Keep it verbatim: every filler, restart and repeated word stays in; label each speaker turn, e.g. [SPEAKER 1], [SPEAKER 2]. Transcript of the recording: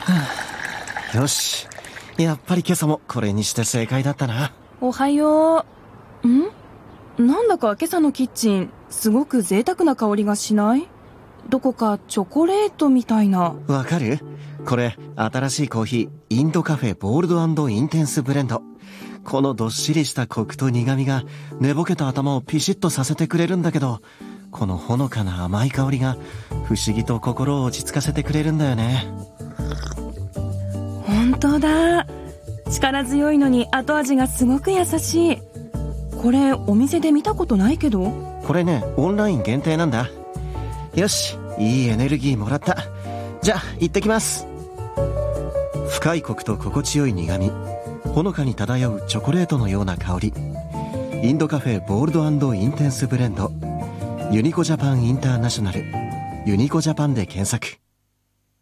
[SPEAKER 1] よし、やっぱり今朝もこれにして正解だったな。
[SPEAKER 2] おはよう。ん？なんだか今朝のキッチンすごく贅沢な香りがしない？どこかチョコレートみたいな。
[SPEAKER 1] わかる？これ新しいコーヒー、インドカフェボールド&インテンスブレンド。このどっしりしたコクと苦味が寝ぼけた頭をピシッとさせてくれるんだけど、このほのかな甘い香りが不思議と心を落ち着かせてくれるんだよね。
[SPEAKER 2] 本当だ。力強いのに後味がすごく優しい。これお店で見たことないけど。
[SPEAKER 1] これね、オンライン限定なんだ。よし、いいエネルギーもらった。じゃあ行ってきます。深いコクと心地よい苦味、ほのかに漂うチョコレートのような香り。インドカフェボールド&インテンスブレンド、ユニコジャパンインターナショナル、ユニコジャパンで検索。